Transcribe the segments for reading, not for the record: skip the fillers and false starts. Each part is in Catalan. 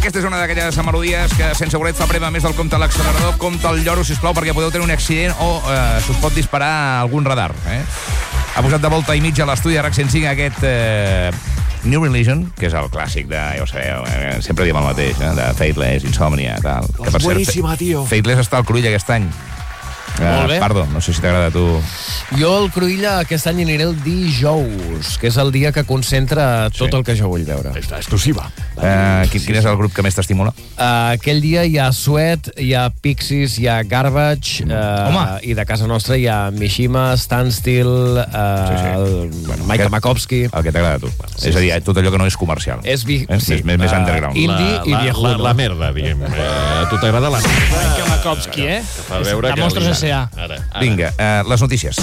aquesta és una d'aquelles melodies que sense voler et fa prema més del compte a l'accelerador. Compte el lloro, sisplau, perquè podeu tenir un accident o s'us pot disparar algun radar. Ha posat de volta i mitja a l'estudi de RAC 105 aquest New Religion, que és el clàssic de, ja ho sabeu, sempre diem el mateix, de Faithless, Insomnia, tal. Que, per boníssima, tio. Faithless està al Cruïlla aquest any. Molt bé. Pardo, no sé si t'agrada a tu. Jo al Cruïlla aquest any aniré el dijous, que és el dia que concentra tot el que jo vull veure. Exclusiva. Quin és el grup que més t'estimula? Aquell dia hi ha Sweat, hi ha Pixies, hi ha Garbage, i de casa nostra hi ha Mishima, Standstill, Mike Makovsky. El que t'agrada a tu. És a dir, tot allò que no és comercial. És més underground. Indie i viejuno. La merda, diguem. A tu t'agrada la merda. Mike Makovsky, La Monstros S.A. Vinga, les notícies.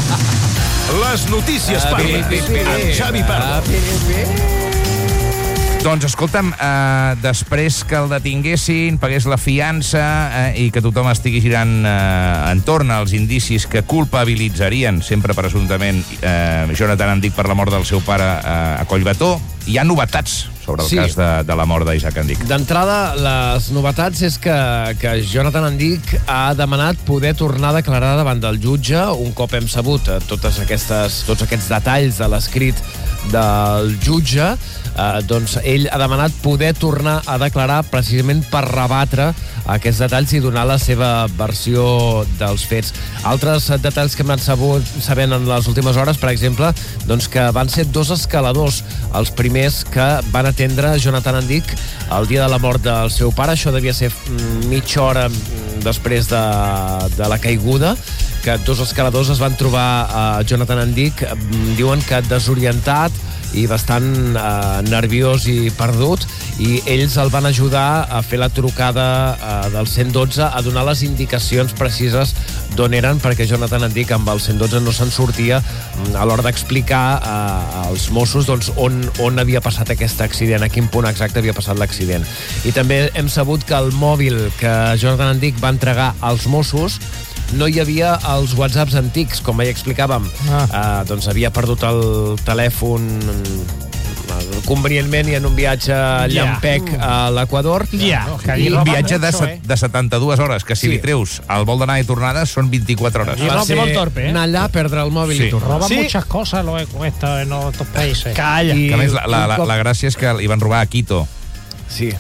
Les notícies parlen amb Xavi Pardo. Doncs escolta'm, després que el detinguessin, pagués la fiança i que tothom estigui girant entorn als indicis que culpabilitzarien, sempre presumptament, Jonathan Andic per la mort del seu pare a Collbató, hi ha novetats sobre el cas de la mort d'Isaac Andic. D'entrada, les novetats és que Jonathan Andic ha demanat poder tornar a declarar davant del jutge un cop hem sabut tots aquests detalls de l'escrit del jutge. Doncs ell ha demanat poder tornar a declarar precisament per rebatre aquests detalls i donar la seva versió dels fets. Altres detalls que hem anat sabent en les últimes hores, per exemple, doncs que van ser 2 escaladors els primers que van atendre Jonathan Andic el dia de la mort del seu pare. Això devia ser mitja hora després de la caiguda, que 2 escaladors es van trobar a Jonathan Andic, diuen que desorientat i bastant nerviós i perdut, i ells el van ajudar a fer la trucada del 112, a donar les indicacions precises d'on eren, perquè Jonathan Andic amb el 112 no se'n sortia a l'hora d'explicar als Mossos doncs, on havia passat aquest accident, a quin punt exacte havia passat l'accident. I també hem sabut que el mòbil que Jonathan Andic va entregar als Mossos no hi havia els whatsapps antics, com ja explicàvem. Doncs havia perdut el telèfon convenientment i en un viatge llampec a l'Equador. Un viatge de 72 hores, que si li treus el vol d'anar i tornada són 24 hores. Va ser anar allà, perdre el mòbil i tornar. Roban muchas cosas en estos países. Calla. Que a més, la gràcia és que li van robar a Quito. Sí.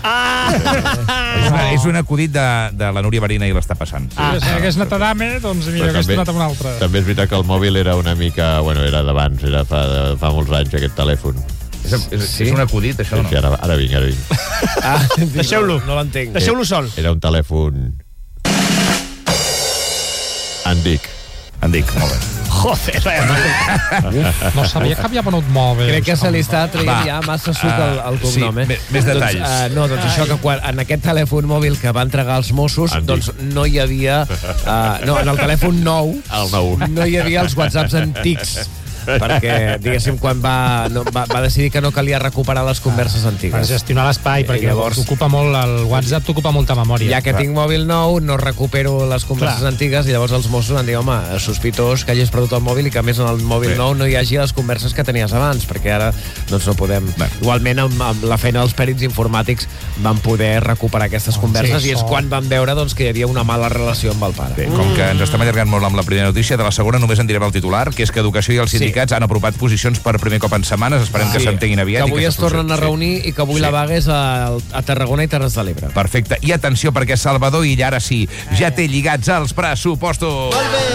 És un acudit de la Núria Barina i l'està passant. Si hagués anat a Dame, doncs millor hagués tornat amb un altre. També és veritat que el mòbil era una mica... Bueno, era d'abans, era fa molts anys, aquest telèfon. És un acudit, això, no? Sí, ara vinc. Deixeu-lo. No l'entenc. Deixeu-lo sol. Era un telèfon... Andic, molt bé. Joder, no sabia que havia venut mòbils. Crec que se li està traient ja massa suc al cognom, més detalls. Doncs això, que quan en aquest telèfon mòbil que va entregar als Mossos, doncs no hi havia... No, en el telèfon nou no hi havia els whatsapps antics, perquè, diguéssim, quan va decidir que no calia recuperar les converses antigues. Per gestionar l'espai, perquè llavors el WhatsApp t'ocupa molta memòria. Ja que tinc mòbil nou, no recupero les converses antigues, i llavors els Mossos han dit, home, sospitós que hagis perdut el mòbil i que a més en el mòbil nou no hi hagi les converses que tenies abans, perquè ara doncs no podem... Igualment, amb la feina dels pèrits informàtics van poder recuperar aquestes converses, i és quan van veure doncs, que hi havia una mala relació amb el pare. Com que ens estem allargant molt amb la primera notícia, de la segona només en direm el titular, que és que Educació i els sindicats han apropat posicions per primer cop en setmanes. Esperem que s'entenguin aviat. Que avui es tornen a reunir i que avui la vaga és a Tarragona i Terres de l'Ebre. Perfecte. I atenció, perquè Salvador Illa ara sí, ja té lligats els pressupostos. Molt bé.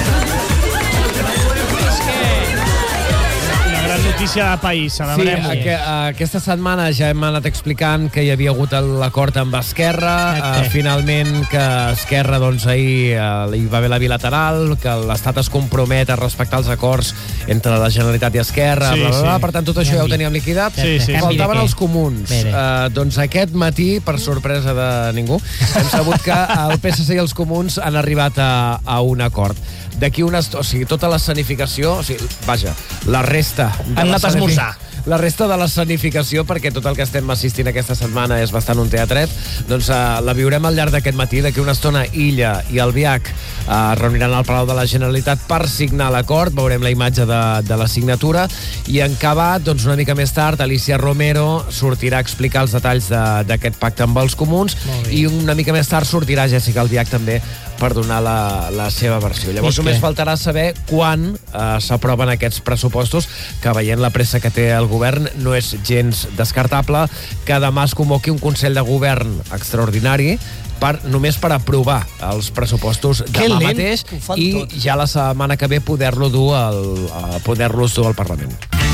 Notícia de país, celebrem-ho. Sí, aquesta setmana ja hem anat explicant que hi havia hagut l'acord amb Esquerra, finalment que Esquerra doncs ahir hi va haver la bilateral, que l'Estat es compromet a respectar els acords entre la Generalitat i Esquerra, per tant tot això ja ho teníem liquidat. Faltaven els comuns. Doncs aquest matí, per sorpresa de ningú, hem sabut que el PSC i els comuns han arribat a un acord. D'aquí una... O sigui, tota l'escenificació... O sigui, vaja, la resta... Han anat a esmorzar. la resta de l'escenificació, perquè tot el que estem assistint aquesta setmana és bastant un teatret, doncs la viurem al llarg d'aquest matí. D'aquí una estona Illa i Albiach es reuniran al Palau de la Generalitat per signar l'acord. Veurem la imatge de la signatura. I en acabat, doncs una mica més tard, Alicia Romero sortirà a explicar els detalls d'aquest pacte amb els comuns, i una mica més tard sortirà Jessica Albiach també per donar la seva versió. Llavors només faltarà saber quan s'aproven aquests pressupostos, que veient la pressa que té el govern no és gens descartable que demà es convoqui un Consell de Govern extraordinari només per aprovar els pressupostos demà mateix i ja la setmana que ve poder-los dur al Parlament.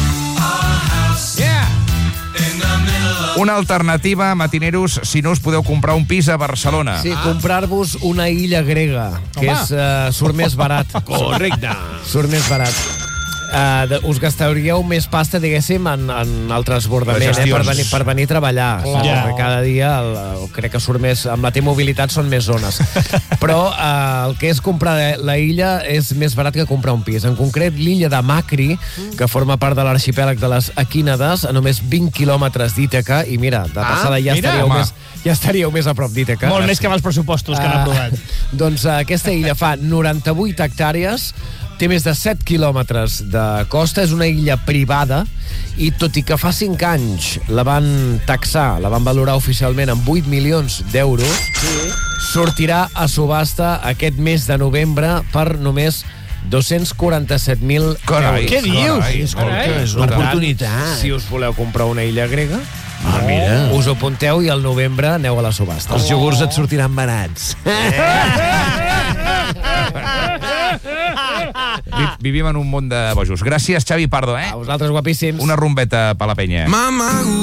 Una alternativa, matineros, si no us podeu comprar un pis a Barcelona. Sí, comprar-vos una illa grega, que surt més barat. Correcte. Surt més barat. Us gastaríeu més pasta, diguéssim, en el transbordament, per venir a treballar. Cada dia crec que surt més... Amb la T-mobilitat són més zones. Però el que és comprar la illa és més barat que comprar un pis. En concret, l'illa de Macri, que forma part de l'arxipèlag de les Equínades, a només 20 quilòmetres d'Ítaca, i mira, de passada ja estaríeu més a prop d'Ítaca. Molt més que amb els pressupostos que han aprovat. Doncs aquesta illa fa 98 hectàrees, té més de 7 quilòmetres de costa, és una illa privada, i tot i que fa 5 anys la van taxar, la van valorar oficialment amb 8 milions d'euros, sortirà a subhasta aquest mes de novembre per només 247.000 euros. Què dius? És una oportunitat. Si us voleu comprar una illa grega, us ho apunteu i al novembre aneu a la subhasta. Els iogurts et sortiran barats. Vivim en un món de bojos. Gràcies, Xavi Pardo. A vosaltres, guapíssims. Una rumbeta per la penya.